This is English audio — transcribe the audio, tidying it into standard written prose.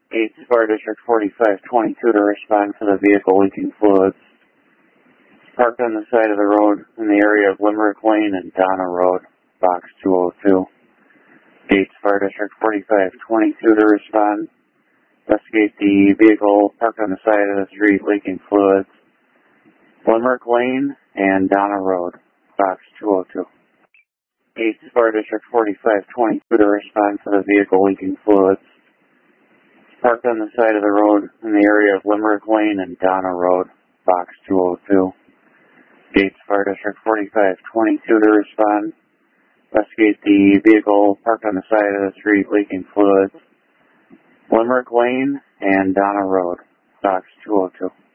8 Fire District 4522 to respond to the vehicle leaking fluids. Parked on the side of the road in the area of Limerick Lane and Donna Road, Box 202. 8 Fire District 4522 to respond. Investigate the vehicle parked on the side of the street leaking fluids. Limerick Lane and Donna Road, Box 202. 8 Fire District 4522 to respond to the vehicle leaking fluids. Parked on the side of the road in the area of Limerick Lane and Donna Road, Box 202. 8 Fire District 4522 to respond. Investigate the vehicle parked on the side of the street leaking fluids. Limerick Lane and Donna Road, Box 202.